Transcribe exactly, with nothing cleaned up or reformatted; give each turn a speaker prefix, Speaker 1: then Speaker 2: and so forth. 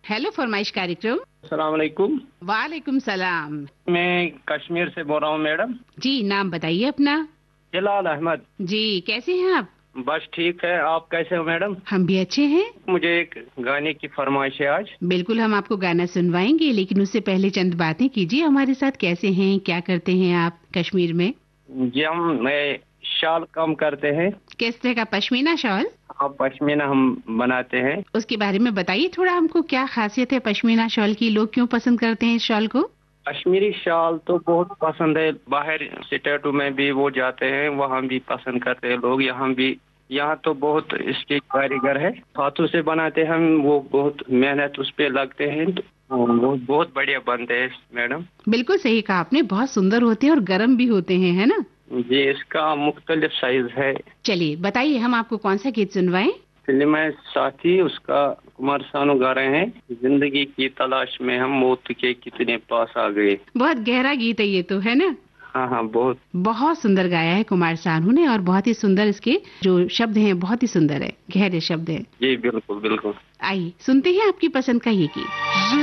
Speaker 1: Hello फरमाइश कार्यक्रम।
Speaker 2: अस्सलाम वालेकुम।
Speaker 1: वालेकुम सलाम।
Speaker 2: मैं कश्मीर से बोल रहा हूँ मैडम।
Speaker 1: जी, नाम बताइए अपना।
Speaker 2: जलाल अहमद।
Speaker 1: जी, कैसे हैं आप?
Speaker 2: बस ठीक है, आप कैसे हो मैडम?
Speaker 1: हम भी अच्छे हैं।
Speaker 2: मुझे एक गाने की फरमाइश है आज।
Speaker 1: बिल्कुल, हम आपको गाना सुनवाएंगे, लेकिन उससे पहले चंद बातें कीजिए हमारे साथ। कैसे हैं, क्या करते हैं आप कश्मीर में?
Speaker 2: जी हम मैं शाल काम करते हैं।
Speaker 1: किस तरह का? पश्मीना शॉल?
Speaker 2: हाँ, पश्मीना हम बनाते हैं।
Speaker 1: उसके बारे में बताइए थोड़ा हमको, क्या खासियत है पश्मीना शॉल की? लोग क्यों पसंद करते हैं इस शॉल को?
Speaker 2: कश्मीरी शाल तो बहुत पसंद है, बाहर स्टेटों में भी वो जाते हैं, वहाँ भी पसंद करते हैं लोग, यहाँ भी। यहाँ तो बहुत इसके कारीगर है, हाथों से बनाते हैं हम, वो बहुत मेहनत उस पे लगते हैं, तो वो बहुत बढ़िया बनते हैं मैडम।
Speaker 1: बिल्कुल सही कहा आपने, बहुत सुंदर होते हैं और गर्म भी होते हैं, है ना?
Speaker 2: जी, इसका मुख्तलिफ साइज है।
Speaker 1: चलिए बताइए, हम आपको कौन सा गीत सुनवाएं?
Speaker 2: फिल्म है साथी, उसका कुमार सानू गा रहे हैं। जिंदगी की तलाश में हम मौत के कितने पास आ गए।
Speaker 1: बहुत गहरा गीत है ये तो, है ना?
Speaker 2: हाँ हाँ, बहुत
Speaker 1: बहुत सुंदर गाया है कुमार सानू ने, और बहुत ही सुंदर इसके जो शब्द हैं, बहुत ही सुंदर है, गहरे शब्द हैं।
Speaker 2: जी बिल्कुल बिल्कुल।
Speaker 1: आइए सुनते हैं आपकी पसंद का ये गीत।